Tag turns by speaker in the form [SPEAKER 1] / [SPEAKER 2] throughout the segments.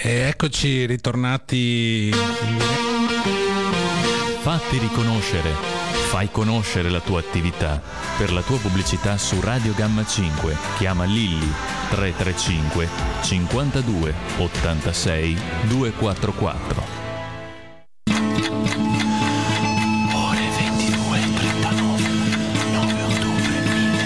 [SPEAKER 1] E eccoci ritornati.
[SPEAKER 2] Fatti riconoscere. Fai conoscere la tua attività. Per la tua pubblicità su Radio Gamma 5 chiama Lilli 335 52 86 244.
[SPEAKER 3] Ore 22:39, 9 ottobre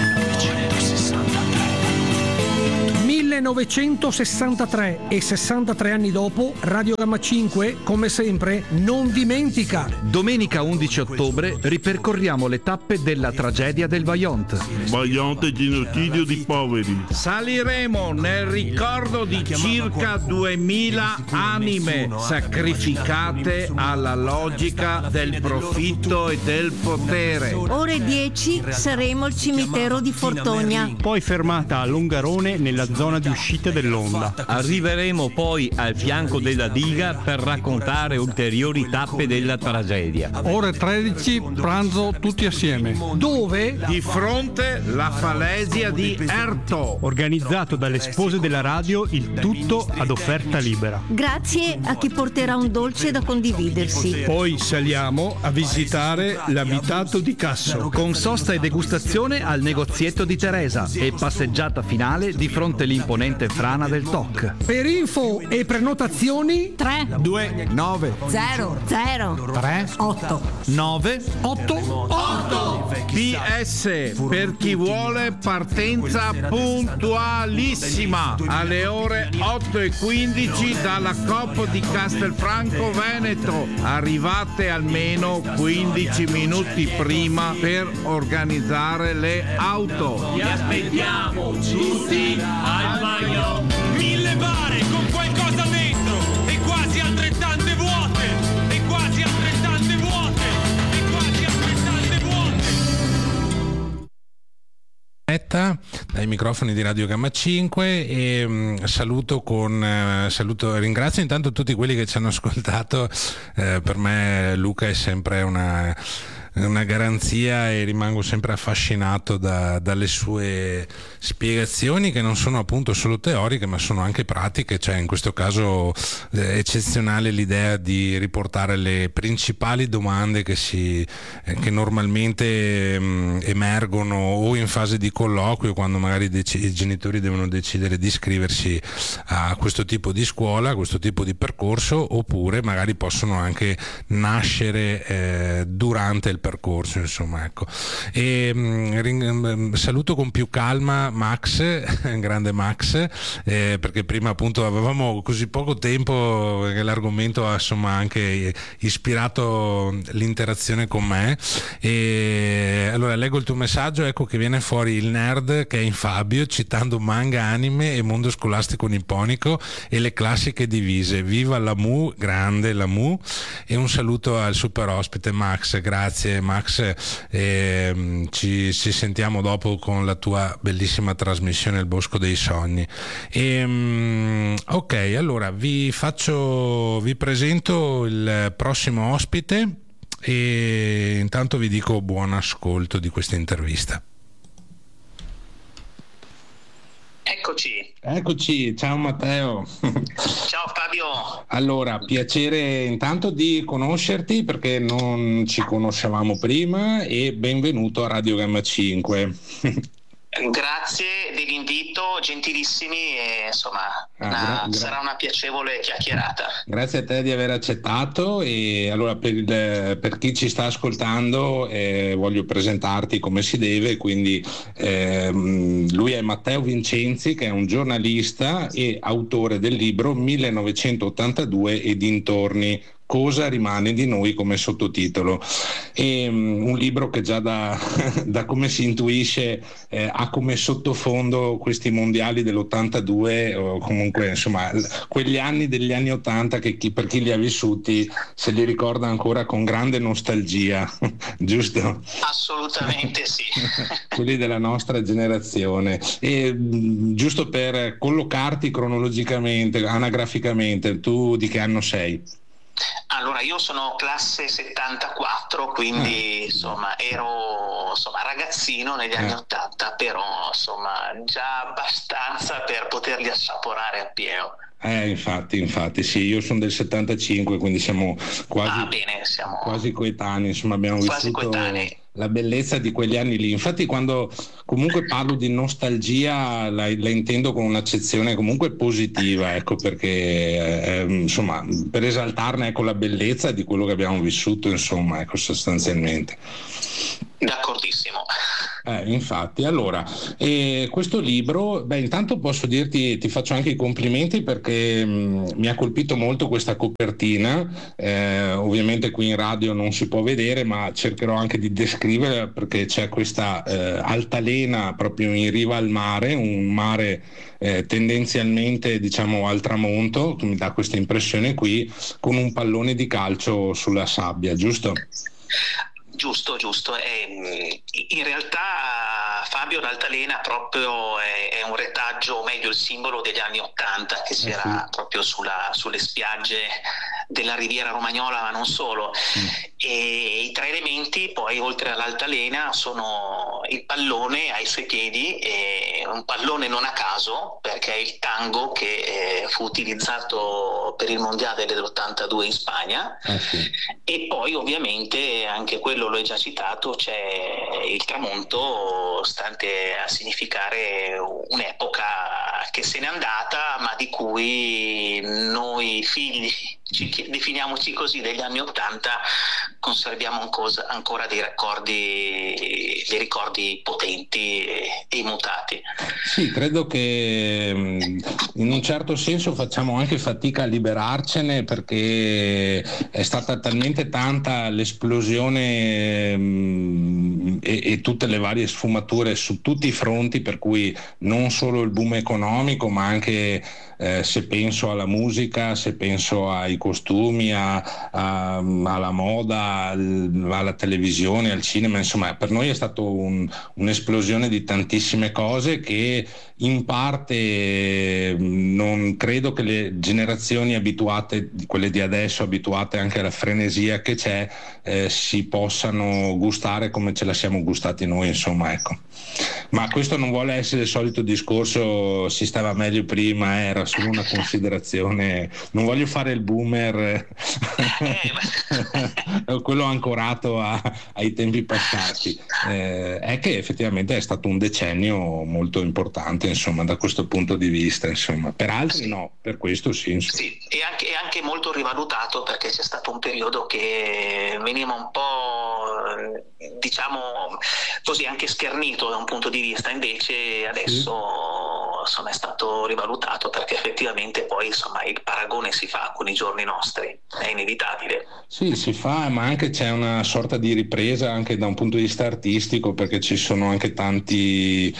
[SPEAKER 3] 1963 e 63 anni dopo, Radio Gamma 5, come sempre, non dimentica.
[SPEAKER 4] Domenica 11 ottobre ripercorriamo le tappe della tragedia del Vajont.
[SPEAKER 5] Vajont, genocidio di poveri.
[SPEAKER 6] Saliremo nel ricordo di circa 2000 anime sacrificate alla logica del profitto e del potere.
[SPEAKER 7] Ore 10 saremo al cimitero di Fortogna.
[SPEAKER 8] Poi fermata a Longarone nella zona di uscita dell'Onda.
[SPEAKER 9] Arriveremo poi al fianco della diga per raccontare ulteriori tappe della tragedia.
[SPEAKER 10] Ore 13, pranzo tutti assieme.
[SPEAKER 6] Dove? Di fronte la falesia di Erto.
[SPEAKER 8] Organizzato dalle spose della radio, il tutto ad offerta libera.
[SPEAKER 7] Grazie a chi porterà un dolce da condividersi.
[SPEAKER 10] Poi saliamo a visitare l'abitato di Casso.
[SPEAKER 4] Con sosta e degustazione al negozietto di Teresa e passeggiata finale di fronte l'imponente frana del Toc.
[SPEAKER 7] Per info e prenotazioni 3
[SPEAKER 10] 2 9
[SPEAKER 7] 0 0
[SPEAKER 10] 3
[SPEAKER 7] 8
[SPEAKER 4] 9
[SPEAKER 10] 8
[SPEAKER 6] 8 PS per chi vuole partenza puntualissima alle ore 8:15 dalla COP di Castelfranco Veneto. Arrivate almeno 15 minuti prima per organizzare le auto.
[SPEAKER 11] Vi aspettiamo tutti al Vajont. 1000 bare con qualcosa dentro e quasi altrettante vuote. E quasi altrettante vuote. E quasi altrettante vuote.
[SPEAKER 1] Dai microfoni di Radio Gamma 5 e ringrazio intanto tutti quelli che ci hanno ascoltato. Per me Luca è sempre una garanzia e rimango sempre affascinato dalle sue spiegazioni, che non sono appunto solo teoriche ma sono anche pratiche. Cioè in questo caso eccezionale l'idea di riportare le principali domande che normalmente emergono o in fase di colloquio, quando magari i genitori devono decidere di iscriversi a questo tipo di scuola, a questo tipo di percorso, oppure magari possono anche nascere durante il percorso, insomma, ecco. E saluto con più calma Max, grande Max, perché prima appunto avevamo così poco tempo che l'argomento ha insomma anche ispirato l'interazione con me. E allora leggo il tuo messaggio. Ecco che viene fuori il nerd che è in Fabio, citando manga, anime e mondo scolastico nipponico e le classiche divise. Viva la Mu, grande la Mu, e un saluto al super ospite Max. Grazie Max, ci sentiamo dopo con la tua bellissima trasmissione Il Bosco dei Sogni. Ok, allora vi presento il prossimo ospite e intanto vi dico buon ascolto di questa intervista. Eccoci, ciao Matteo.
[SPEAKER 12] Ciao Fabio.
[SPEAKER 1] Allora, piacere intanto di conoscerti perché non ci conoscevamo prima, e benvenuto a Radio Gamma 5.
[SPEAKER 12] Grazie dell'invito, gentilissimi, e insomma sarà una piacevole chiacchierata.
[SPEAKER 1] Grazie a te di aver accettato. E allora per chi ci sta ascoltando voglio presentarti come si deve. Quindi lui è Matteo Vincenzi, che è un giornalista e autore del libro 1982 e dintorni, cosa rimane di noi, come sottotitolo. E un libro che già da come si intuisce ha come sottofondo questi mondiali dell'82, o comunque insomma quegli anni degli anni 80 che per chi li ha vissuti se li ricorda ancora con grande nostalgia, giusto?
[SPEAKER 12] Assolutamente sì.
[SPEAKER 1] Quelli della nostra generazione. E giusto per collocarti cronologicamente, anagraficamente, tu di che anno sei?
[SPEAKER 12] Allora, io sono classe 74, quindi insomma ero ragazzino negli anni 80, però insomma già abbastanza per poterli assaporare appieno.
[SPEAKER 1] Infatti, sì, io sono del 75, quindi siamo quasi coetanei, insomma abbiamo vissuto la bellezza di quegli anni lì. Infatti quando comunque parlo di nostalgia la intendo con un'accezione comunque positiva, ecco, perché insomma per esaltarne la bellezza di quello che abbiamo vissuto, insomma, ecco, sostanzialmente.
[SPEAKER 12] D'accordissimo.
[SPEAKER 1] Infatti, allora, questo libro, intanto posso dirti, ti faccio anche i complimenti perché mi ha colpito molto questa copertina, ovviamente qui in radio non si può vedere, ma cercherò anche di descriverla perché c'è questa altalena proprio in riva al mare, un mare tendenzialmente diciamo al tramonto, che mi dà questa impressione qui, con un pallone di calcio sulla sabbia, giusto?
[SPEAKER 12] Giusto. In realtà, Fabio, l'altalena proprio è un retaggio, o meglio il simbolo degli anni '80 che si era proprio sulle spiagge della Riviera Romagnola, ma non solo. E i tre elementi poi, oltre all'altalena, sono il pallone ai suoi piedi, un pallone non a caso, perché è il tango che fu utilizzato per il mondiale dell'82 in Spagna. E poi ovviamente anche quello lo hai già citato, c'è il tramonto, stante a significare un'epoca che se n'è andata, ma di cui noi figli, definiamoci così, degli anni '80, conserviamo ancora dei ricordi potenti e immutati.
[SPEAKER 1] Sì, credo che in un certo senso facciamo anche fatica a liberarcene, perché è stata talmente tanta l'esplosione e tutte le varie sfumature su tutti i fronti, per cui non solo il boom economico, ma anche se penso alla musica, se penso ai costumi, alla moda, alla televisione, al cinema, insomma per noi è stato un'esplosione di tantissime cose che in parte non credo che le generazioni abituate, quelle di adesso, abituate anche alla frenesia che c'è, si possano gustare come ce la siamo gustati noi, insomma, ecco. Ma questo non vuole essere il solito discorso si stava meglio prima, era solo una considerazione, non voglio fare il boomer quello ancorato ai tempi passati, è che effettivamente è stato un decennio molto importante, insomma, da questo punto di vista, insomma. Per altri no, per questo sì, insomma.
[SPEAKER 12] Sì, e anche molto rivalutato, perché c'è stato un periodo che veniva un po', diciamo così, anche schernito da un punto di vista, invece adesso insomma è stato rivalutato, perché effettivamente poi insomma il paragone si fa con i giorni nostri, è inevitabile.
[SPEAKER 1] Sì, si fa, ma anche c'è una sorta di ripresa anche da un punto di vista artistico, perché ci sono anche tante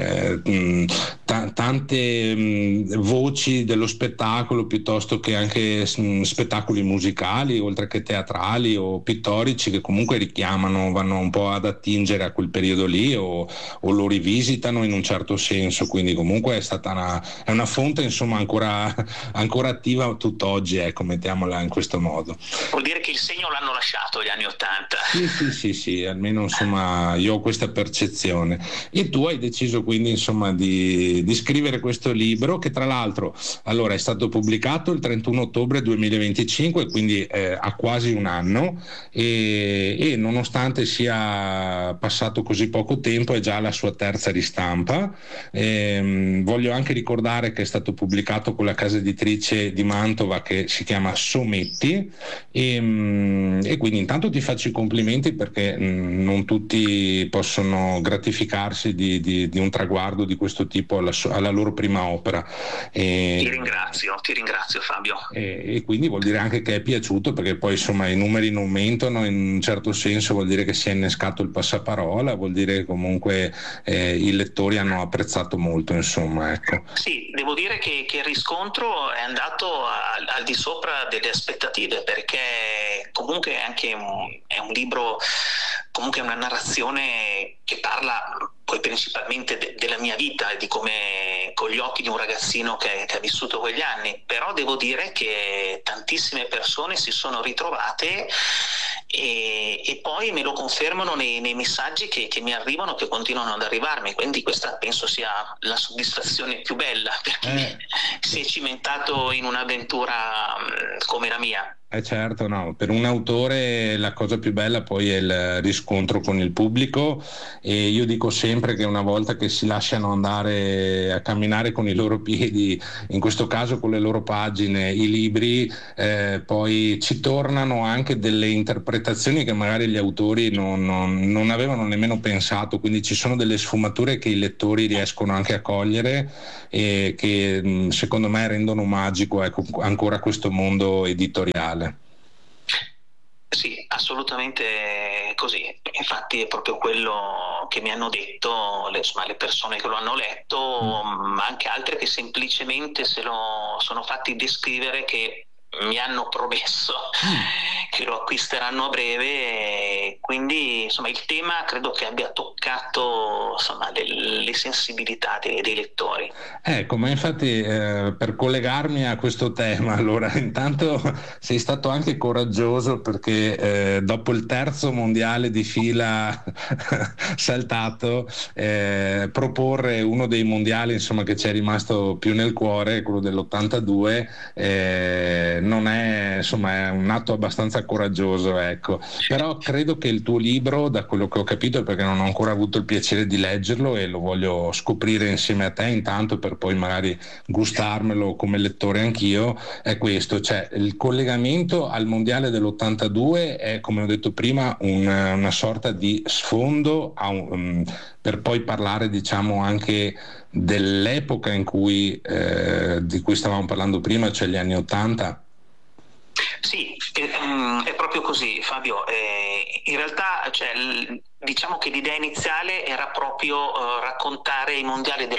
[SPEAKER 1] voci dello spettacolo, piuttosto che anche spettacoli musicali, oltre che teatrali o pittorici, che comunque richiamano, vanno un po' ad attingere a quel periodo lì o lo rivisitano in un certo senso, quindi comunque è stata una fonte, insomma, ancora attiva tutt'oggi, ecco, mettiamola in questo modo.
[SPEAKER 12] Vuol dire che il segno l'hanno lasciato gli anni '80.
[SPEAKER 1] Sì, almeno insomma io ho questa percezione. E tu hai deciso quindi insomma di scrivere questo libro, che tra l'altro allora è stato pubblicato il 31 ottobre 2025, quindi ha quasi un anno, e nonostante sia passato così poco tempo è già la sua terza ristampa. Voglio anche ricordare che è stato pubblicato con la casa editrice di Mantova che si chiama Sometti, e quindi intanto ti faccio i complimenti, perché non tutti possono gratificarsi di un traguardo di questo tipo alla loro prima opera.
[SPEAKER 12] Ti ringrazio Fabio.
[SPEAKER 1] E quindi vuol dire anche che è piaciuto, perché poi insomma i numeri non mentono, in un certo senso vuol dire che si è innescato il passaparola, vuol dire che comunque i lettori hanno apprezzato molto, insomma, ecco.
[SPEAKER 12] Sì, devo dire che il riscontro è andato al di sopra delle aspettative, perché comunque è un libro, comunque è una narrazione che parla poi principalmente della mia vita e di come, con gli occhi di un ragazzino che ha vissuto quegli anni, però devo dire che tantissime persone si sono ritrovate e poi me lo confermano nei messaggi che mi arrivano, che continuano ad arrivarmi, quindi questa penso sia la soddisfazione più bella per chi si è cimentato in un'avventura come la mia.
[SPEAKER 1] Certo, no, per un autore la cosa più bella poi è il riscontro con il pubblico, e io dico sempre che una volta che si lasciano andare a camminare con i loro piedi, in questo caso con le loro pagine, i libri, poi ci tornano anche delle interpretazioni che magari gli autori non avevano nemmeno pensato, quindi ci sono delle sfumature che i lettori riescono anche a cogliere e che secondo me rendono magico, ecco, ancora questo mondo editoriale.
[SPEAKER 12] Sì, assolutamente così. Infatti è proprio quello che mi hanno detto le persone che lo hanno letto, ma anche altre che semplicemente se lo sono fatti descrivere, che mi hanno promesso che lo acquisteranno a breve, quindi insomma il tema credo che abbia toccato insomma le sensibilità dei lettori.
[SPEAKER 1] Ecco, ma infatti per collegarmi a questo tema, allora intanto sei stato anche coraggioso, perché dopo il terzo mondiale di fila saltato, proporre uno dei mondiali insomma che ci è rimasto più nel cuore, quello dell'82, non è, insomma, è un atto abbastanza coraggioso, ecco. Però credo che il tuo libro, da quello che ho capito, perché non ho ancora avuto il piacere di leggerlo e lo voglio scoprire insieme a te intanto per poi magari gustarmelo come lettore anch'io, è questo, cioè il collegamento al mondiale dell'82 è, come ho detto prima, una sorta di sfondo per poi parlare, diciamo, anche dell'epoca in cui di cui stavamo parlando prima, cioè gli anni '80.
[SPEAKER 12] Sì, è proprio così, Fabio. In realtà, cioè, diciamo che l'idea iniziale era proprio raccontare i mondiali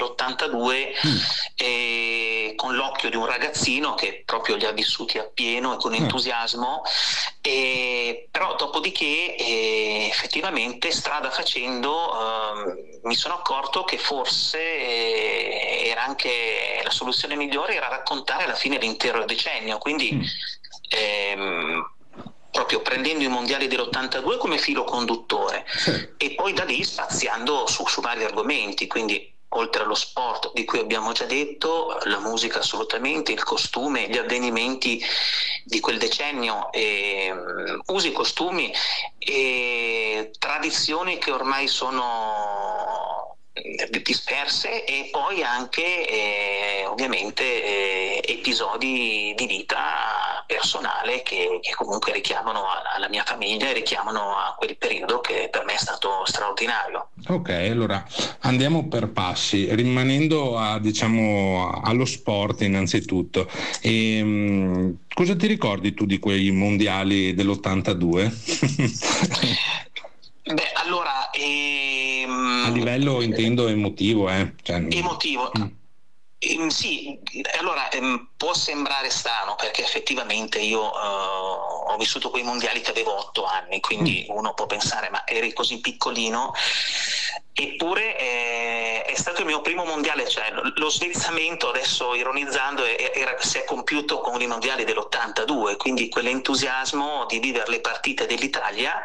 [SPEAKER 12] dell'82 con l'occhio di un ragazzino che proprio li ha vissuti appieno e con entusiasmo, però dopodiché effettivamente, strada facendo, mi sono accorto che forse era anche la soluzione migliore era raccontare alla fine l'intero decennio, quindi proprio prendendo i mondiali dell'82 come filo conduttore e poi da lì spaziando su vari argomenti, quindi oltre allo sport di cui abbiamo già detto, la musica assolutamente, il costume, gli avvenimenti di quel decennio, usi e costumi e tradizioni che ormai sono disperse, e poi anche ovviamente episodi di vita personale che comunque richiamano alla mia famiglia e richiamano a quel periodo che per me è stato straordinario.
[SPEAKER 1] Ok, allora andiamo per passi, rimanendo diciamo allo sport innanzitutto. Cosa ti ricordi tu di quei mondiali dell'82?
[SPEAKER 12] Beh, allora
[SPEAKER 1] a livello intendo emotivo, cioè,
[SPEAKER 12] emotivo. Sì, allora può sembrare strano, perché effettivamente io ho vissuto quei mondiali che avevo 8 anni, quindi uno può pensare, ma eri così piccolino? Eppure è stato il mio primo mondiale, cioè lo svezzamento, adesso ironizzando, si è compiuto con i mondiali dell'82, quindi quell'entusiasmo di vivere le partite dell'Italia.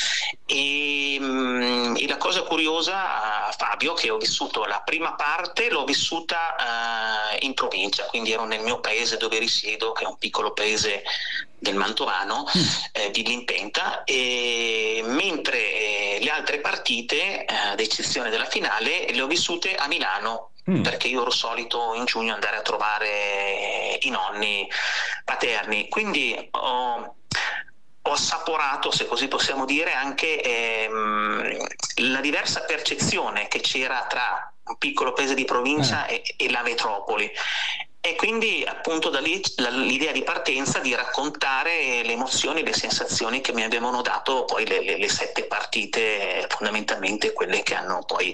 [SPEAKER 12] E la cosa curiosa, Fabio, che ho vissuto la prima parte, l'ho vissuta in provincia, quindi ero nel mio paese dove risiedo, che è un piccolo paese del Mantovano, di Limpenta, e mentre le altre partite, ad eccezione della finale, le ho vissute a Milano, perché io ero solito in giugno andare a trovare i nonni paterni, quindi ho assaporato, se così possiamo dire, anche la diversa percezione che c'era tra un piccolo paese di provincia e la metropoli. E quindi appunto da lì l'idea di partenza di raccontare le emozioni, le sensazioni che mi avevano dato poi le 7 partite, fondamentalmente quelle che hanno poi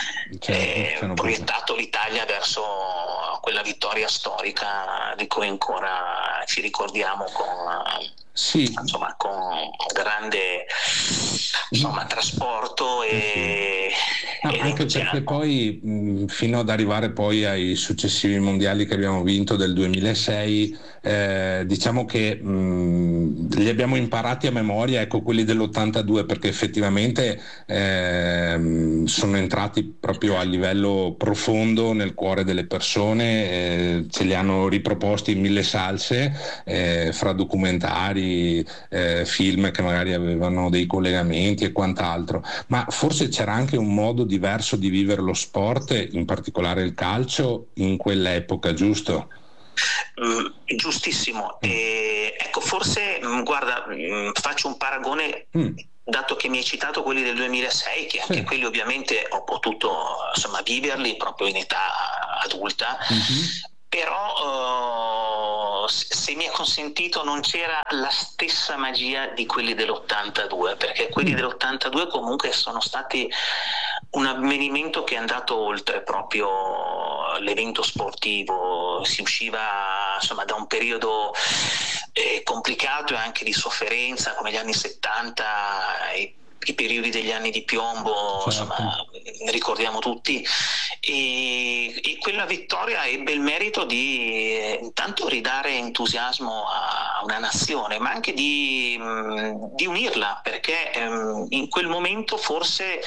[SPEAKER 12] proiettato l'Italia verso quella vittoria storica di cui ancora ci ricordiamo con
[SPEAKER 1] Sì.
[SPEAKER 12] Insomma, con grande trasporto e
[SPEAKER 1] anche perché poi fino ad arrivare poi ai successivi mondiali che abbiamo vinto del 2006, diciamo che li abbiamo imparati a memoria, ecco, quelli dell'82, perché effettivamente sono entrati proprio a livello profondo nel cuore delle persone, ce li hanno riproposti in mille salse, fra documentari, film che magari avevano dei collegamenti e quant'altro, ma forse c'era anche un modo diverso di vivere lo sport, in particolare il calcio, in quell'epoca, giusto?
[SPEAKER 12] Giustissimo. Ecco, forse guarda, faccio un paragone, dato che mi hai citato quelli del 2006, che anche quelli ovviamente ho potuto viverli proprio in età adulta. Però se mi è consentito non c'era la stessa magia di quelli dell'82, perché quelli dell'82 comunque sono stati un avvenimento che è andato oltre proprio l'evento sportivo. Si usciva da un periodo complicato e anche di sofferenza, come gli anni 70, i periodi degli anni di piombo, ne ricordiamo tutti, e quella vittoria ebbe il merito di intanto ridare entusiasmo a una nazione, ma anche di unirla, perché in quel momento forse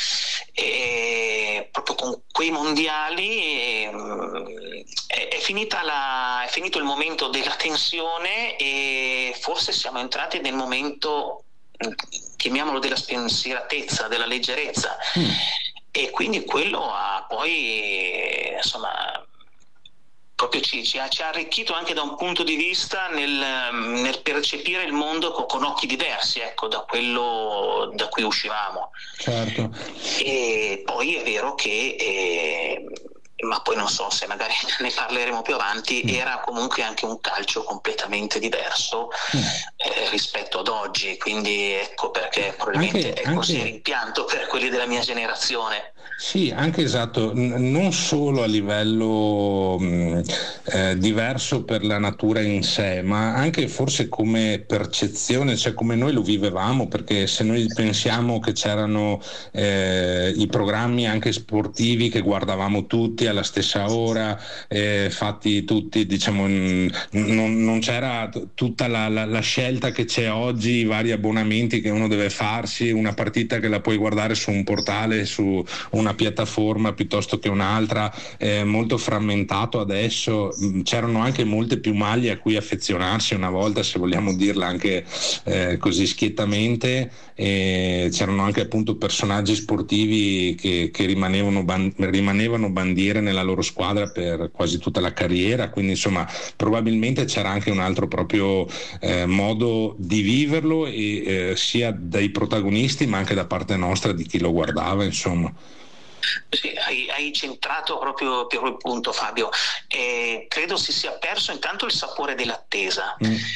[SPEAKER 12] proprio con quei mondiali è finito il momento della tensione, e forse siamo entrati nel momento, chiamiamolo, della spensieratezza, della leggerezza, e quindi quello ha poi proprio ci ha arricchito anche da un punto di vista nel percepire il mondo con occhi diversi, ecco, da quello da cui uscivamo.
[SPEAKER 1] Certo.
[SPEAKER 12] E poi è vero che ma poi non so se magari ne parleremo più avanti, era comunque anche un calcio completamente diverso rispetto ad oggi, quindi ecco perché probabilmente è così rimpianto per quelli della mia generazione.
[SPEAKER 1] Sì, anche esatto, non solo a livello diverso per la natura in sé, ma anche forse come percezione, cioè come noi lo vivevamo, perché se noi pensiamo che c'erano i programmi anche sportivi che guardavamo tutti alla stessa ora, fatti tutti, diciamo, non c'era tutta la scelta che c'è oggi, i vari abbonamenti che uno deve farsi, una partita che la puoi guardare su un portale, su una piattaforma piuttosto che un'altra, molto frammentato adesso. C'erano anche molte più maglie a cui affezionarsi una volta, se vogliamo dirla anche così schiettamente, c'erano anche appunto personaggi sportivi che rimanevano bandiere nella loro squadra per quasi tutta la carriera, quindi insomma probabilmente c'era anche un altro proprio modo di viverlo, e sia dai protagonisti ma anche da parte nostra, di chi lo guardava, insomma.
[SPEAKER 12] Sì, hai centrato proprio per il punto, Fabio. Credo si sia perso intanto il sapore dell'attesa,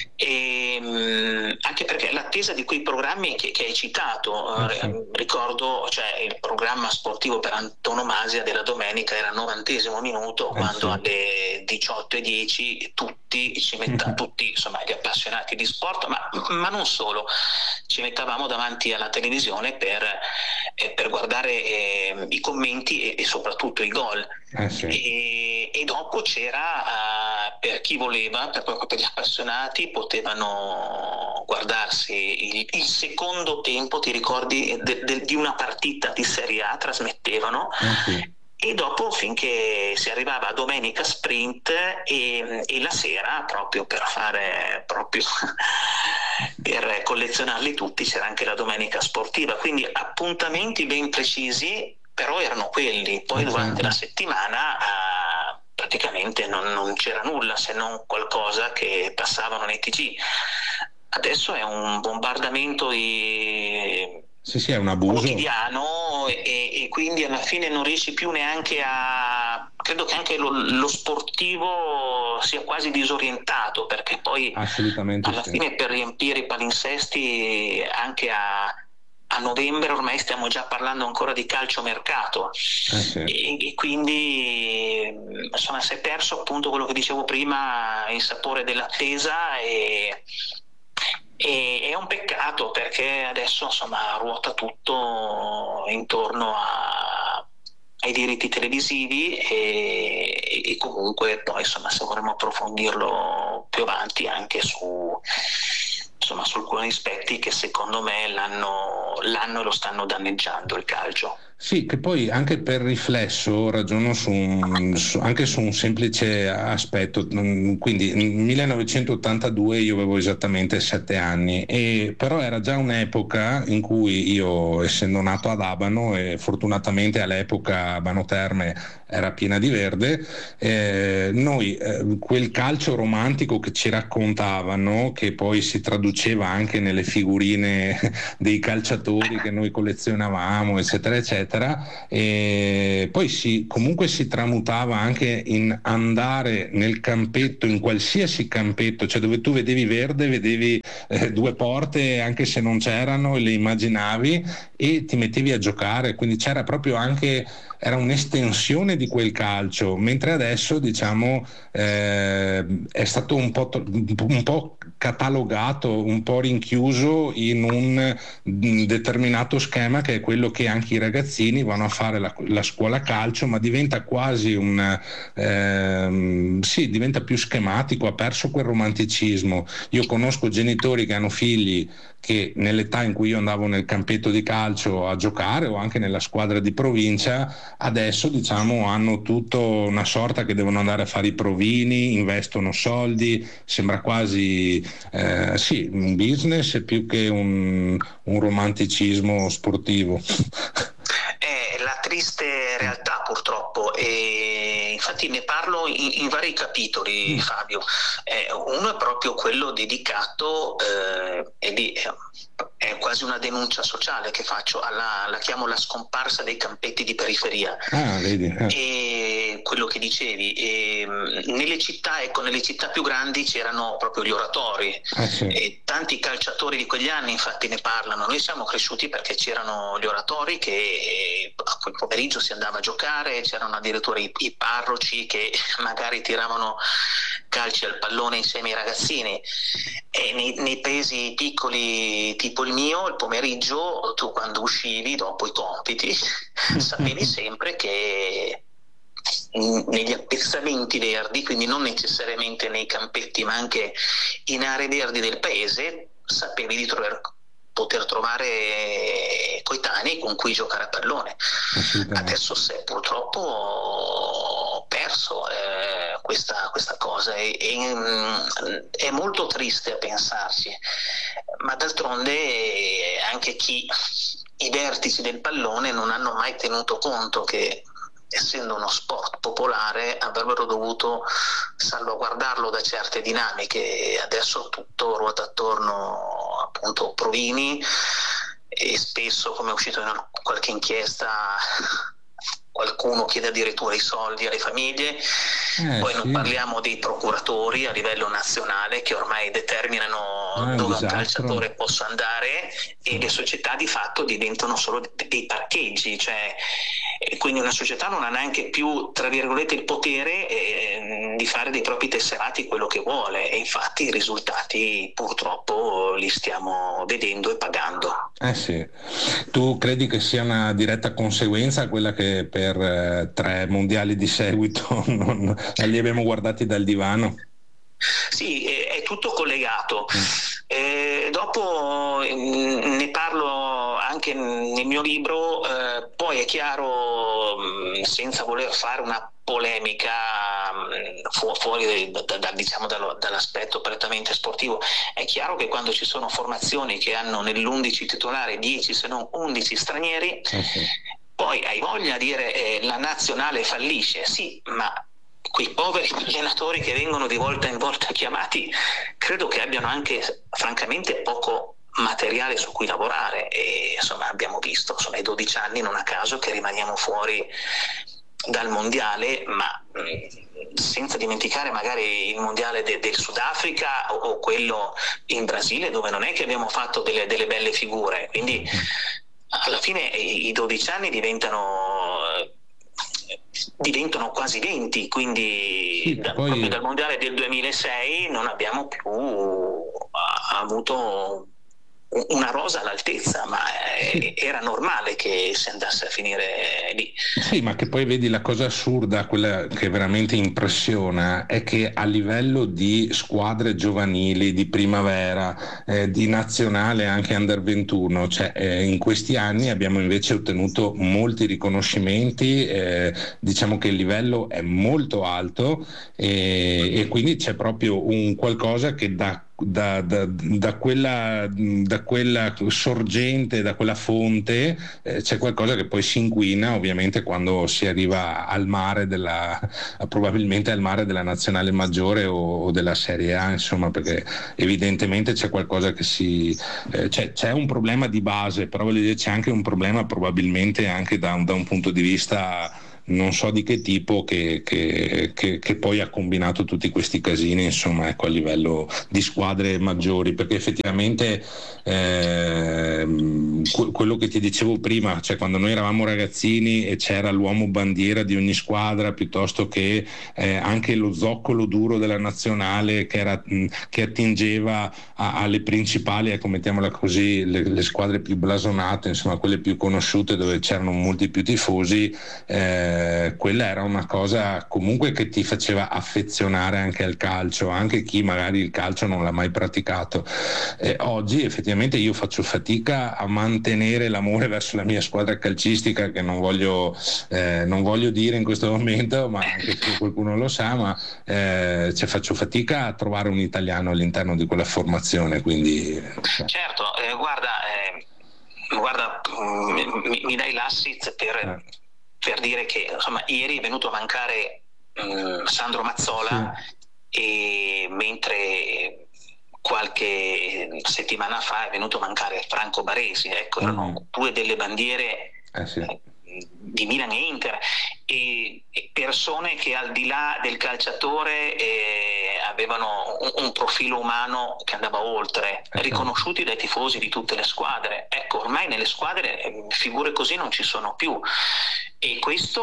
[SPEAKER 12] anche perché l'attesa di quei programmi che hai citato, ricordo, cioè il programma sportivo per antonomasia della domenica era al 90° minuto, quando alle 18:10 tutti insomma gli appassionati di sport, ma non solo, ci mettavamo davanti alla televisione per guardare i commenti e soprattutto i gol. E dopo c'era, per chi voleva, per gli appassionati, potevano guardarsi il secondo tempo, ti ricordi, di una partita di Serie A, trasmettevano. E dopo, finché si arrivava a domenica sprint, e la sera, proprio per fare per collezionarli tutti, c'era anche la domenica sportiva, quindi appuntamenti ben precisi, però erano quelli. Poi durante la settimana praticamente non c'era nulla, se non qualcosa che passavano nei TG. Adesso è un bombardamento di
[SPEAKER 1] Sì, è un abuso
[SPEAKER 12] quotidiano, e quindi alla fine non riesci più neanche credo che anche lo sportivo sia quasi disorientato, perché poi alla fine per riempire i palinsesti anche a novembre ormai stiamo già parlando ancora di calciomercato, e quindi insomma si è perso appunto quello che dicevo prima, il sapore dell'attesa, E è un peccato, perché adesso insomma ruota tutto intorno ai diritti televisivi e comunque poi insomma se vorremmo approfondirlo più avanti anche su alcuni aspetti che secondo me l'hanno e lo stanno danneggiando il calcio.
[SPEAKER 1] Sì, che poi anche per riflesso ragiono anche su un semplice aspetto. Quindi nel 1982 io avevo esattamente 7 anni, però era già un'epoca in cui io, essendo nato ad Abano, e fortunatamente all'epoca Abano Terme era piena di verde, noi quel calcio romantico che ci raccontavano, che poi si traduceva anche nelle figurine dei calciatori che noi collezionavamo, eccetera eccetera, e poi comunque si tramutava anche in andare nel campetto, in qualsiasi campetto, cioè dove tu vedevi verde, vedevi 2 porte anche se non c'erano, e le immaginavi e ti mettevi a giocare, quindi c'era proprio anche, era un'estensione di quel calcio, mentre adesso diciamo è stato un po' catalogato, un po' rinchiuso in un determinato schema, che è quello che anche i ragazzini vanno a fare la scuola calcio, ma diventa quasi diventa più schematico, ha perso quel romanticismo. Io conosco genitori che hanno figli che nell'età in cui io andavo nel campetto di calcio a giocare, o anche nella squadra di provincia, adesso diciamo hanno tutto una sorta che devono andare a fare i provini, investono soldi, sembra quasi un business più che un romanticismo sportivo.
[SPEAKER 12] È la triste realtà, purtroppo, e infatti ne parlo in vari capitoli, Fabio. Uno è proprio quello dedicato è quasi una denuncia sociale che faccio, la chiamo la scomparsa dei campetti di periferia.
[SPEAKER 1] Vedi.
[SPEAKER 12] E quello che dicevi, nelle città più grandi c'erano proprio gli oratori,
[SPEAKER 1] sì.
[SPEAKER 12] E tanti calciatori di quegli anni infatti ne parlano. Noi siamo cresciuti perché c'erano gli oratori, che a quel pomeriggio si andava a giocare, c'erano addirittura i parroci che magari tiravano calci al pallone insieme ai ragazzini, e nei paesi piccoli tipo il mio, il pomeriggio tu, quando uscivi dopo i compiti, sapevi sempre che negli appezzamenti verdi, quindi non necessariamente nei campetti ma anche in aree verdi del paese, sapevi di poter trovare coetanei con cui giocare a pallone. Adesso si è purtroppo perso questa cosa, è molto triste a pensarci, ma d'altronde anche i vertici del pallone non hanno mai tenuto conto che, essendo uno sport popolare, avrebbero dovuto salvaguardarlo da certe dinamiche. Adesso tutto ruota attorno appunto provini, e spesso, come è uscito in qualche inchiesta, qualcuno chiede addirittura i soldi alle famiglie. Poi non parliamo dei procuratori a livello nazionale che ormai determinano dove un calciatore possa andare, e le società di fatto diventano solo dei parcheggi, cioè quindi una società non ha neanche più, tra virgolette, il potere di fare dei propri tesserati quello che vuole, e infatti i risultati purtroppo li stiamo vedendo e pagando.
[SPEAKER 1] Sì. Tu credi che sia una diretta conseguenza quella che per 3 mondiali di seguito non li abbiamo guardati dal divano?
[SPEAKER 12] Sì, è tutto collegato. Dopo ne parlo anche nel mio libro, poi è chiaro, senza voler fare una polemica fuori dall'aspetto prettamente sportivo, è chiaro che quando ci sono formazioni che hanno nell'11 titolare 10 se non 11 stranieri, poi hai voglia di dire la nazionale fallisce, sì, ma quei poveri allenatori che vengono di volta in volta chiamati credo che abbiano anche francamente poco materiale su cui lavorare, e insomma abbiamo visto ai 12 anni, non a caso, che rimaniamo fuori dal mondiale, ma senza dimenticare magari il mondiale del Sudafrica o quello in Brasile, dove non è che abbiamo fatto delle belle figure, quindi alla fine i 12 anni diventano diventano quasi 20, quindi proprio dal mondiale del 2006 non abbiamo più avuto una rosa all'altezza, ma era normale che si andasse a finire lì.
[SPEAKER 1] Sì, ma che poi vedi la cosa assurda, quella che veramente impressiona, è che a livello di squadre giovanili, di primavera, di nazionale anche under 21, cioè in questi anni abbiamo invece ottenuto molti riconoscimenti, diciamo che il livello è molto alto e quindi c'è proprio un qualcosa che da quella sorgente, da quella fonte, c'è qualcosa che poi si inquina ovviamente quando si arriva al mare probabilmente al mare della nazionale maggiore o della Serie A, insomma, perché evidentemente c'è qualcosa che c'è un problema di base, però voglio dire c'è anche un problema probabilmente anche da un punto di vista non so di che tipo che poi ha combinato tutti questi casini, insomma, ecco, a livello di squadre maggiori, perché effettivamente quello che ti dicevo prima, cioè quando noi eravamo ragazzini e c'era l'uomo bandiera di ogni squadra, piuttosto che anche lo zoccolo duro della nazionale che attingeva alle principali, ecco, mettiamola così, le squadre più blasonate, insomma quelle più conosciute dove c'erano molti più tifosi, quella era una cosa comunque che ti faceva affezionare anche al calcio, anche chi magari il calcio non l'ha mai praticato. Oggi effettivamente io faccio fatica a mantenere l'amore verso la mia squadra calcistica, che non voglio dire in questo momento, ma anche se qualcuno lo sa, ma faccio fatica a trovare un italiano all'interno di quella formazione, quindi
[SPEAKER 12] certo, guarda, mi dai l'assist per dire che insomma ieri è venuto a mancare Sandro Mazzola, e mentre qualche settimana fa è venuto a mancare Franco Baresi, ecco, erano due delle bandiere di Milan e Inter, e persone che al di là del calciatore avevano un profilo umano che andava oltre, riconosciuti dai tifosi di tutte le squadre. Ecco, ormai nelle squadre figure così non ci sono più, e questo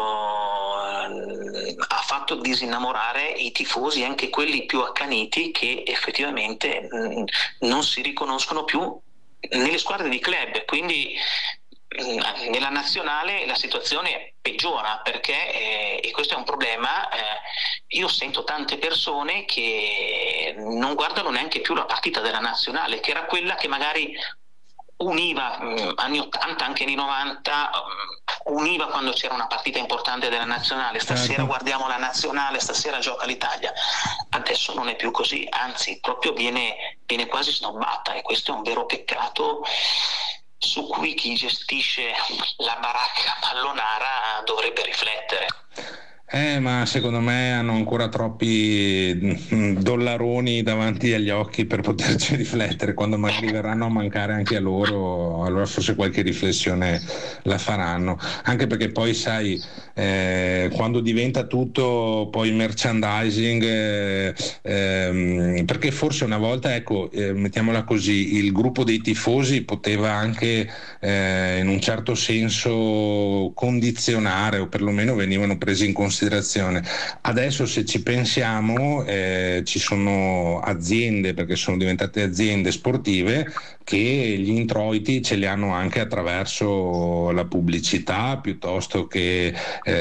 [SPEAKER 12] ha fatto disinnamorare i tifosi, anche quelli più accaniti, che effettivamente non si riconoscono più nelle squadre di club. Quindi nella nazionale la situazione peggiora, perché e questo è un problema. Io sento tante persone che non guardano neanche più la partita della nazionale, che era quella che magari univa, anni 80, anche anni 90, univa quando c'era una partita importante della nazionale. Stasera guardiamo la nazionale, stasera gioca l'Italia. Adesso non è più così, anzi proprio viene quasi snobbata, e questo è un vero peccato su cui chi gestisce la baracca pallonara dovrebbe riflettere.
[SPEAKER 1] Ma secondo me hanno ancora troppi dollaroni davanti agli occhi per poterci riflettere. Quando magari verranno a mancare anche a loro, allora forse qualche riflessione la faranno, anche perché poi sai, quando diventa tutto poi merchandising, perché forse una volta, ecco, mettiamola così, il gruppo dei tifosi poteva anche in un certo senso condizionare, o perlomeno venivano presi in considerazione. Adesso, se ci pensiamo, ci sono aziende, perché sono diventate aziende sportive, che gli introiti ce li hanno anche attraverso la pubblicità, piuttosto che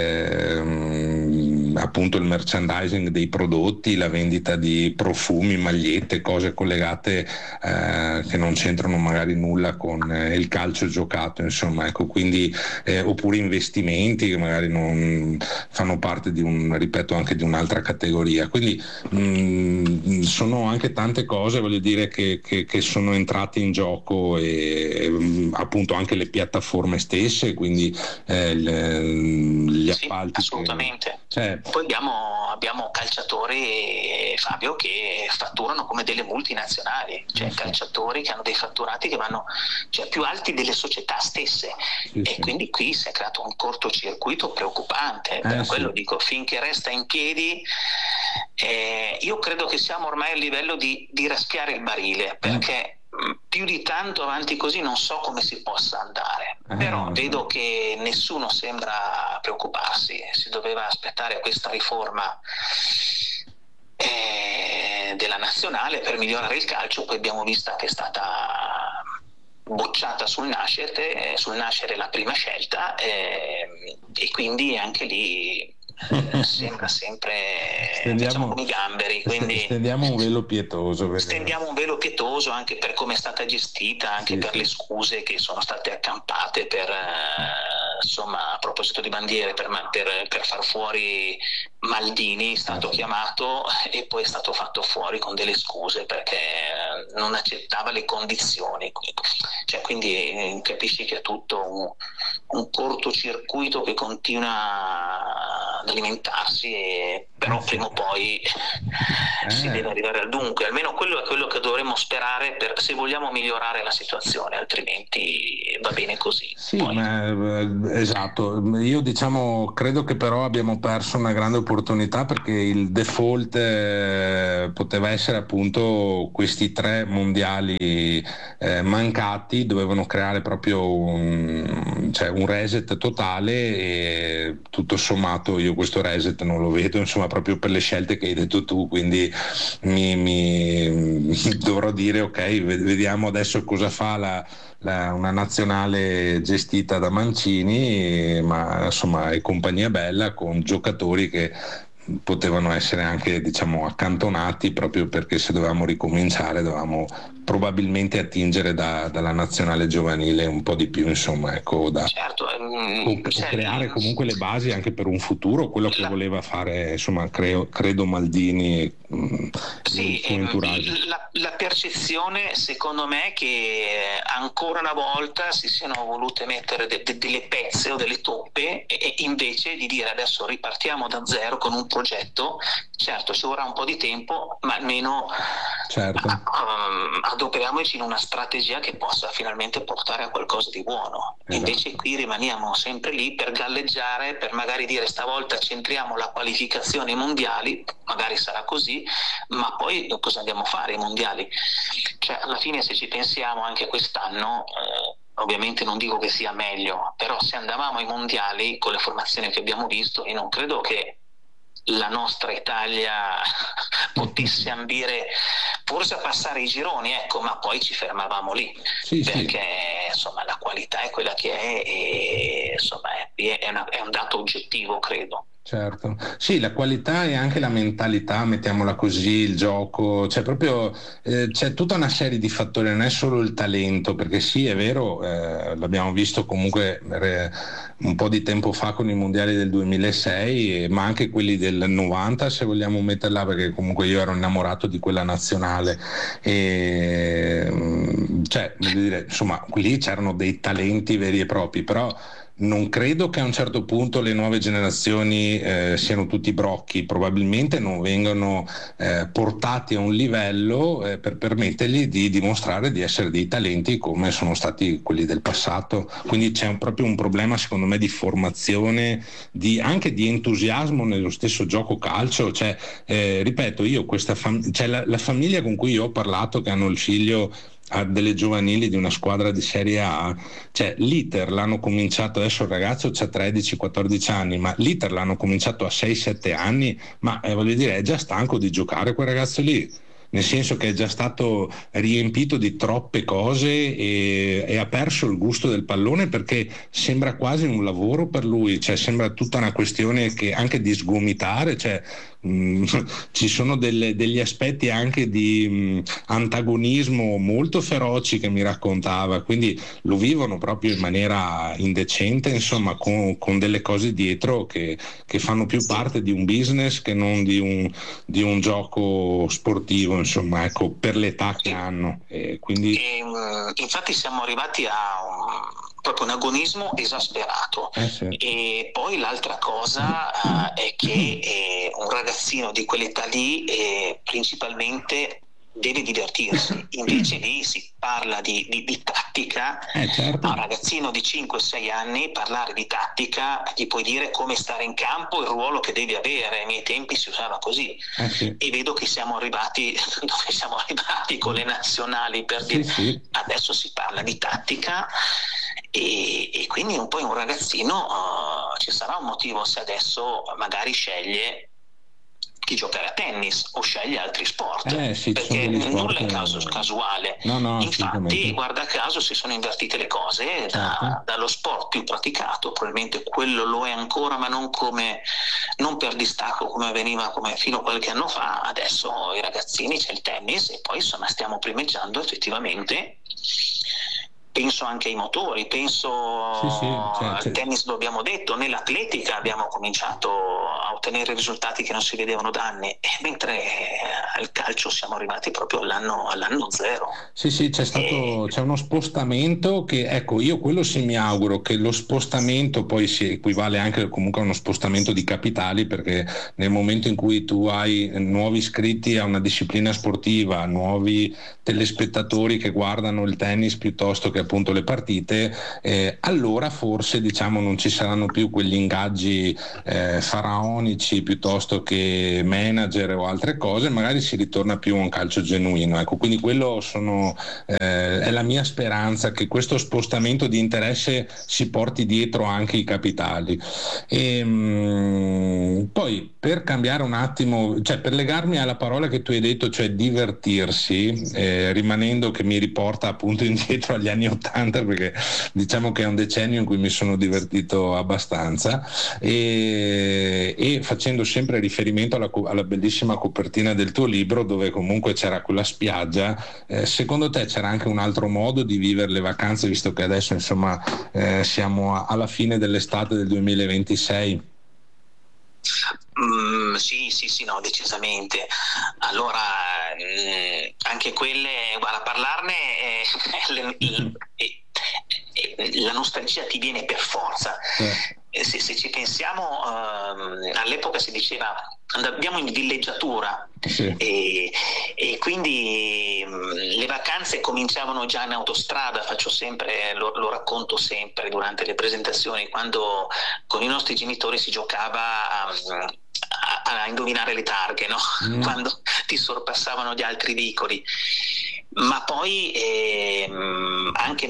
[SPEAKER 1] appunto il merchandising dei prodotti, la vendita di profumi, magliette, cose collegate che non c'entrano magari nulla con il calcio giocato, insomma, ecco, quindi oppure investimenti che magari non fanno parte di ripeto, anche di un'altra categoria. Quindi sono anche tante cose, voglio dire, che sono entrate in gioco, e appunto anche le piattaforme stesse, quindi gli appalti.
[SPEAKER 12] Assolutamente. Poi abbiamo calciatori, Fabio, che fatturano come delle multinazionali, cioè calciatori che hanno dei fatturati che vanno più alti delle società stesse, quindi qui si è creato un cortocircuito preoccupante. Per quello dico, finché resta in piedi, io credo che siamo ormai a livello di raschiare il barile, perché più di tanto avanti così non so come si possa andare. Però vedo che nessuno sembra preoccuparsi, si doveva aspettare questa riforma della nazionale per migliorare il calcio, poi abbiamo visto che è stata bocciata sul nascere la prima scelta, e quindi anche lì sembra sempre diciamo i gamberi, quindi
[SPEAKER 1] stendiamo un velo pietoso,
[SPEAKER 12] anche per come è stata gestita, anche per le scuse che sono state accampate per insomma, a proposito di bandiere, per far fuori Maldini, è stato chiamato e poi è stato fatto fuori con delle scuse perché non accettava le condizioni, cioè, quindi capisci che è tutto un cortocircuito che continua ad alimentarsi, però prima o poi si deve arrivare al dunque, almeno quello è quello che dovremmo sperare se vogliamo migliorare la situazione, altrimenti va bene così.
[SPEAKER 1] Esatto, io credo che però abbiamo perso una grande opportunità, perché il default poteva essere appunto questi 3 mondiali mancati, dovevano creare proprio un reset totale, e tutto sommato io questo reset non lo vedo, insomma, proprio per le scelte che hai detto tu, quindi mi dovrò dire ok, vediamo adesso cosa fa una nazionale gestita da Mancini, ma insomma è compagnia bella, con giocatori che potevano essere anche accantonati, proprio perché se dovevamo ricominciare dovevamo probabilmente attingere dalla nazionale giovanile un po' di più, insomma, ecco, creare comunque le basi anche per un futuro, quello che voleva fare, insomma, credo Maldini.
[SPEAKER 12] La percezione secondo me è che ancora una volta si siano volute mettere delle pezze o delle toppe, e invece di dire adesso ripartiamo da zero con un progetto, certo ci vorrà un po' di tempo, ma almeno adoperiamoci in una strategia che possa finalmente portare a qualcosa di buono. Invece qui rimaniamo sempre lì per galleggiare, per magari dire stavolta centriamo la qualificazione ai mondiali, magari sarà così, ma poi cosa andiamo a fare ai mondiali? Cioè, alla fine, se ci pensiamo, anche quest'anno ovviamente non dico che sia meglio, però se andavamo ai mondiali con le formazioni che abbiamo visto, io non credo che la nostra Italia potesse ambire forse a passare i gironi, ecco, ma poi ci fermavamo lì, perché insomma la qualità è quella che è, e insomma è un dato oggettivo, credo.
[SPEAKER 1] Certo, sì, la qualità e anche la mentalità, mettiamola così, il gioco, c'è proprio c'è tutta una serie di fattori, non è solo il talento, perché sì, è vero, l'abbiamo visto comunque un po' di tempo fa con i mondiali del 2006, ma anche quelli del 90, se vogliamo metterla, perché comunque io ero innamorato di quella nazionale, e voglio dire, insomma, lì c'erano dei talenti veri e propri, però non credo che a un certo punto le nuove generazioni siano tutti brocchi, probabilmente non vengono portati a un livello per permettergli di dimostrare di essere dei talenti come sono stati quelli del passato, quindi c'è proprio un problema secondo me di formazione, anche di entusiasmo nello stesso gioco calcio, ripeto, io la famiglia con cui io ho parlato, che hanno il figlio a delle giovanili di una squadra di Serie A, l'iter l'hanno cominciato, adesso il ragazzo ha 13-14 anni, ma l'iter l'hanno cominciato a 6-7 anni, ma voglio dire, è già stanco di giocare quel ragazzo lì, nel senso che è già stato riempito di troppe cose e ha perso il gusto del pallone, perché sembra quasi un lavoro per lui, sembra tutta una questione che anche di sgomitare, ci sono degli aspetti anche di antagonismo molto feroci che mi raccontava, quindi lo vivono proprio in maniera indecente, insomma, con delle cose dietro che fanno più parte di un business che non di un gioco sportivo, insomma, ecco, per l'età che hanno, quindi
[SPEAKER 12] infatti siamo arrivati a proprio un agonismo esasperato. E poi l'altra cosa è che un ragazzino di quell'età lì principalmente deve divertirsi, invece lì si parla di tattica. A un ragazzino di 5-6 anni parlare di tattica, gli puoi dire come stare in campo, il ruolo che devi avere. Ai miei tempi si usava così, e vedo che siamo arrivati dove siamo arrivati con le nazionali, per dire adesso si parla di tattica e quindi un po' un ragazzino ci sarà un motivo se adesso magari sceglie di giocare a tennis o sceglie altri sport, perché nulla è casuale. Infatti, guarda caso, si sono invertite le cose, dallo sport più praticato, probabilmente quello lo è ancora, ma non per distacco come avveniva fino a qualche anno fa. Adesso i ragazzini c'è il tennis e poi stiamo primeggiando effettivamente. Penso anche ai motori, al tennis, lo abbiamo detto, nell'atletica abbiamo cominciato a ottenere risultati che non si vedevano da anni, mentre al calcio siamo arrivati proprio all'anno zero.
[SPEAKER 1] C'è uno spostamento che, ecco, io quello sì mi auguro che lo spostamento poi si equivale anche comunque a uno spostamento di capitali, perché nel momento in cui tu hai nuovi iscritti a una disciplina sportiva, nuovi telespettatori che guardano il tennis piuttosto che appunto le partite, allora forse non ci saranno più quegli ingaggi faraonici piuttosto che manager o altre cose, magari si ritorna più a un calcio genuino, ecco, quindi quello è la mia speranza, che questo spostamento di interesse si porti dietro anche i capitali. Poi per cambiare un attimo, per legarmi alla parola che tu hai detto, cioè divertirsi, rimanendo che mi riporta appunto indietro agli anni 80, perché diciamo che è un decennio in cui mi sono divertito abbastanza, e facendo sempre riferimento alla bellissima copertina del tuo libro, dove comunque c'era quella spiaggia, secondo te c'era anche un altro modo di vivere le vacanze, visto che adesso siamo alla fine dell'estate del 2026?
[SPEAKER 12] Sì, no, decisamente. Allora, anche quelle, guarda, parlarne la nostalgia ti viene per forza. Se ci pensiamo, all'epoca si diceva andiamo in villeggiatura, e quindi le vacanze cominciavano già in autostrada. Lo racconto sempre durante le presentazioni, quando con i nostri genitori si giocava a indovinare le targhe, no? Quando ti sorpassavano gli altri vicoli. Ma poi anche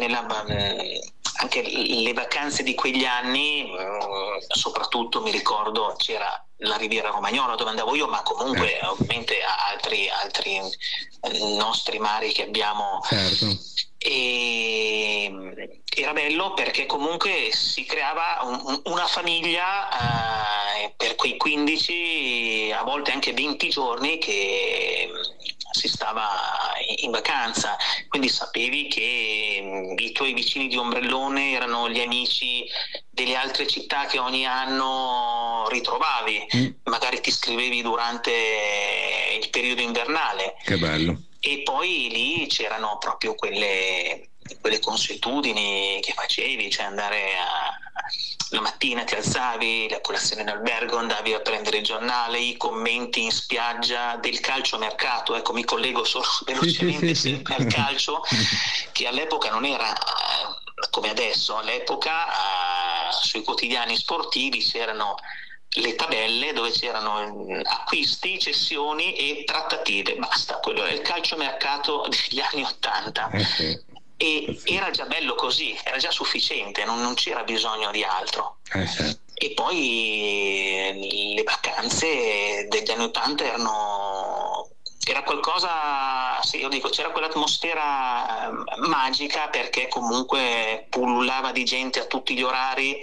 [SPEAKER 12] le vacanze di quegli anni, soprattutto mi ricordo c'era la Riviera Romagnola dove andavo io, ma comunque ovviamente altri nostri mari che abbiamo.
[SPEAKER 1] Certo.
[SPEAKER 12] E era bello perché comunque si creava una famiglia per quei 15, a volte anche 20 giorni che si stava in vacanza, quindi sapevi che i tuoi vicini di ombrellone erano gli amici delle altre città che ogni anno ritrovavi, magari ti scrivevi durante il periodo invernale.
[SPEAKER 1] Che bello.
[SPEAKER 12] E poi lì c'erano proprio quelle consuetudini che facevi, cioè andare la mattina ti alzavi, la colazione in albergo, andavi a prendere il giornale, i commenti in spiaggia del calciomercato. Ecco, mi collego solo velocemente sempre al calcio, che all'epoca non era come adesso. All'epoca sui quotidiani sportivi c'erano le tabelle dove c'erano acquisti, cessioni e trattative, basta, quello è il calciomercato degli anni 80. E era già bello così, era già sufficiente, non c'era bisogno di altro. E poi le vacanze degli anni 80 era qualcosa, io dico, c'era quell'atmosfera magica, perché comunque pullulava di gente a tutti gli orari,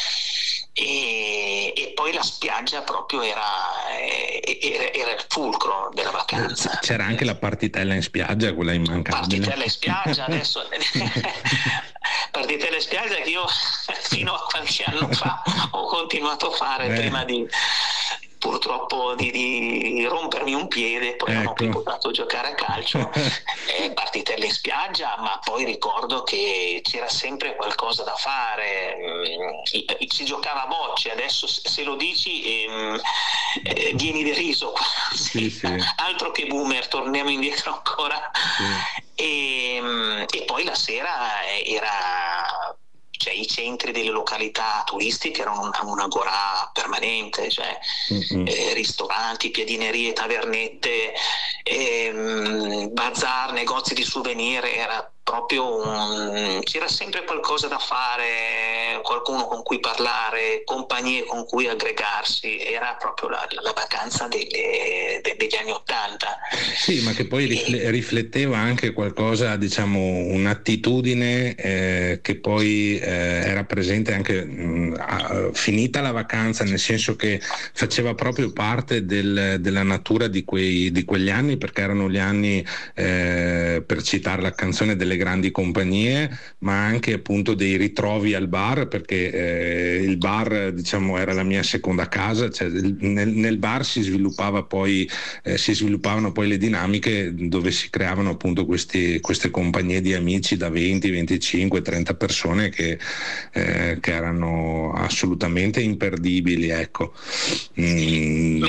[SPEAKER 12] e poi la spiaggia proprio era il fulcro della vacanza.
[SPEAKER 1] C'era anche la partitella in spiaggia, quella immancabile.
[SPEAKER 12] Partitella in spiaggia, adesso partitella in spiaggia che io fino a qualche anno fa ho continuato a fare prima di purtroppo di rompermi un piede, poi non ho più potuto giocare a calcio. Partitelle in spiaggia, ma poi ricordo che c'era sempre qualcosa da fare, si giocava a bocce. Adesso se lo dici vieni deriso quasi. Altro che boomer, torniamo indietro ancora. E poi la sera cioè i centri delle località turistiche erano un'agorà permanente, cioè ristoranti, piadinerie, tavernette, bazar, negozi di souvenir, era proprio proprio c'era sempre qualcosa da fare, qualcuno con cui parlare, compagnie con cui aggregarsi, era proprio la vacanza degli anni '80.
[SPEAKER 1] Sì, ma che poi rifletteva anche qualcosa, diciamo, un'attitudine che poi era presente anche finita la vacanza, nel senso che faceva proprio parte della natura di quegli anni, perché erano gli anni, per citare la canzone, delle grandi compagnie, ma anche appunto dei ritrovi al bar, perché il bar, diciamo, era la mia seconda casa, cioè nel bar si sviluppavano poi le dinamiche dove si creavano appunto queste compagnie di amici da 20, 25, 30 persone che erano assolutamente imperdibili, ecco.
[SPEAKER 12] Sì,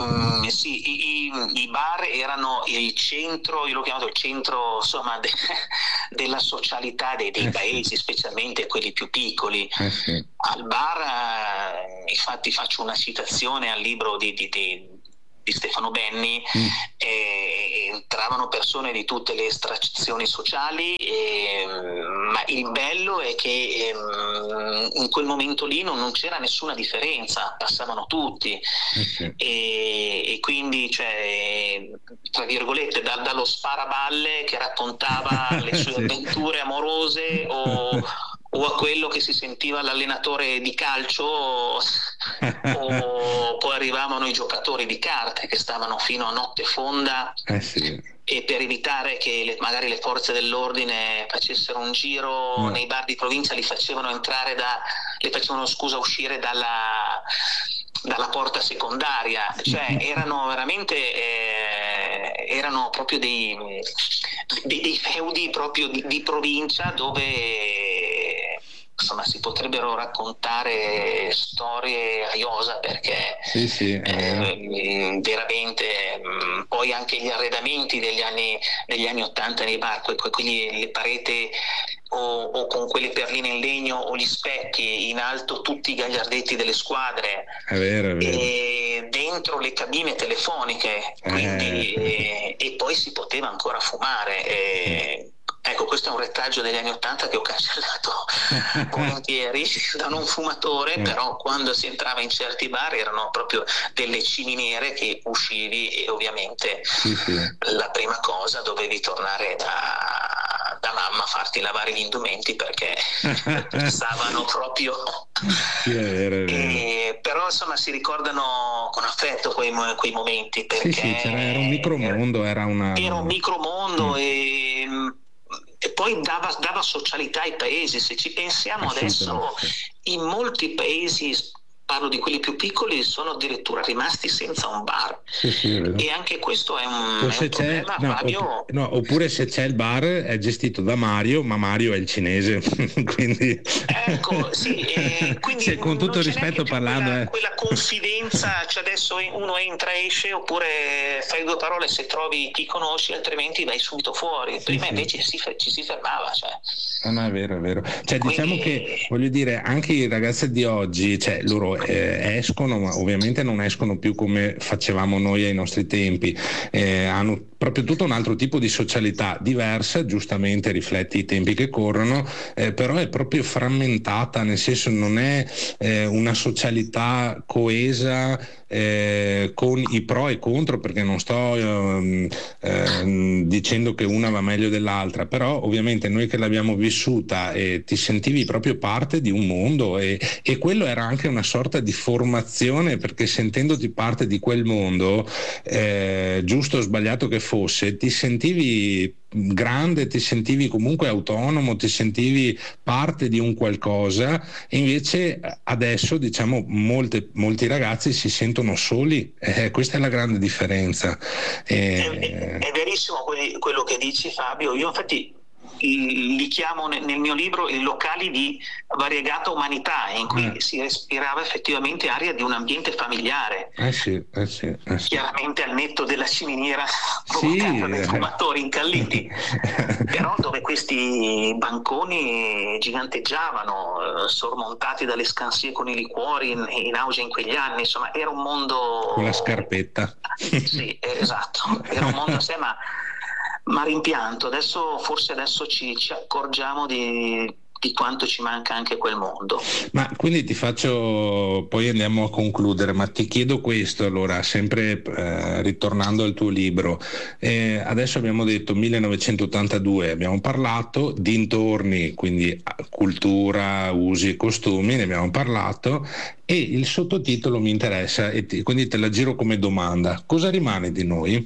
[SPEAKER 12] i bar erano il centro, io l'ho chiamato il centro, insomma, della socialità dei paesi, specialmente quelli più piccoli.
[SPEAKER 1] Sì.
[SPEAKER 12] Al bar, infatti faccio una citazione al libro di Stefano Benni, entravano persone di tutte le estrazioni sociali, ma il bello è che in quel momento lì non c'era nessuna differenza, passavano tutti, e quindi, cioè, tra virgolette, dallo sparaballe che raccontava le sue avventure amorose o a quello che si sentiva l'allenatore di calcio, o poi arrivavano i giocatori di carte che stavano fino a notte fonda, e per evitare che magari le forze dell'ordine facessero un giro nei bar di provincia li facevano uscire dalla porta secondaria, cioè erano veramente erano proprio dei feudi proprio di provincia, dove insomma si potrebbero raccontare storie a iosa, perché veramente poi anche gli arredamenti degli anni '80 nei bar, quindi le pareti o con quelle perline in legno o gli specchi in alto, tutti i gagliardetti delle squadre,
[SPEAKER 1] è vero.
[SPEAKER 12] E dentro le cabine telefoniche, quindi e poi si poteva ancora fumare. Ecco, questo è un retaggio degli anni '80 che ho cancellato volentieri da non fumatore, però quando si entrava in certi bar erano proprio delle ciminiere che uscivi e ovviamente la prima cosa dovevi tornare da mamma a farti lavare gli indumenti, perché stavano proprio però insomma si ricordano con affetto quei momenti, perché
[SPEAKER 1] era un micromondo, era un
[SPEAKER 12] micromondo, e poi dava socialità ai paesi. Se ci pensiamo adesso, in molti paesi, parlo di quelli più piccoli, sono addirittura rimasti senza un bar, e anche questo è un problema, Fabio.
[SPEAKER 1] Oppure se c'è il bar è gestito da Mario, ma Mario è il cinese quindi
[SPEAKER 12] ecco, quindi
[SPEAKER 1] con tutto il rispetto parlando
[SPEAKER 12] quella confidenza, cioè adesso uno entra, esce, oppure fai due parole se trovi chi conosci, altrimenti vai subito fuori. Prima invece ci si fermava, cioè.
[SPEAKER 1] No, è vero, cioè, quindi, diciamo che, voglio dire, anche i ragazzi di oggi, cioè loro escono, ma ovviamente non escono più come facevamo noi ai nostri tempi, hanno proprio tutto un altro tipo di socialità diversa, giustamente riflette i tempi che corrono, però è proprio frammentata, nel senso non è una socialità coesa con i pro e contro, perché non sto dicendo che una va meglio dell'altra, però ovviamente noi che l'abbiamo vissuta, ti sentivi proprio parte di un mondo, e quello era anche una sorta di formazione, perché sentendoti parte di quel mondo, giusto o sbagliato che fosse, ti sentivi grande, ti sentivi comunque autonomo, ti sentivi parte di un qualcosa, e invece adesso, diciamo, molti ragazzi si sentono soli, questa è la grande differenza.
[SPEAKER 12] È verissimo quello che dici, Fabio. Io infatti li chiamo nel mio libro i locali di variegata umanità, in cui si respirava effettivamente aria di un ambiente familiare, chiaramente al netto della ciminiera provocata dai fumatori incalliti, però dove questi banconi giganteggiavano, sormontati dalle scansie con i liquori in auge in quegli anni. Insomma, era un mondo
[SPEAKER 1] con la scarpetta.
[SPEAKER 12] Sì, esatto, era un mondo a sé, ma ma rimpianto. Forse adesso ci accorgiamo di quanto ci manca anche quel mondo.
[SPEAKER 1] Ma quindi ti faccio, poi andiamo a concludere, ma ti chiedo questo allora, sempre ritornando al tuo libro. Adesso abbiamo detto 1982, abbiamo parlato, dintorni, quindi cultura, usi e costumi, ne abbiamo parlato, e il sottotitolo mi interessa, e quindi te la giro come domanda: cosa rimane di noi?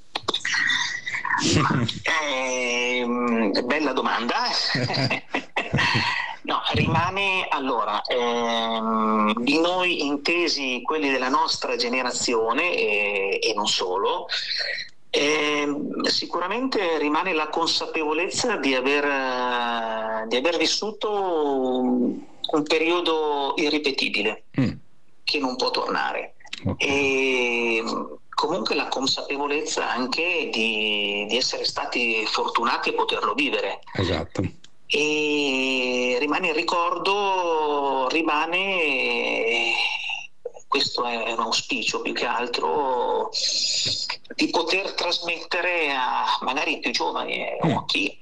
[SPEAKER 12] Bella domanda. No, rimane allora di noi intesi quelli della nostra generazione e non solo. Sicuramente rimane la consapevolezza di aver vissuto un periodo irripetibile che non può tornare. E comunque la consapevolezza anche di essere stati fortunati a poterlo vivere.
[SPEAKER 1] Esatto.
[SPEAKER 12] E rimane il ricordo, questo è un auspicio più che altro, di poter trasmettere a magari i più giovani o a chi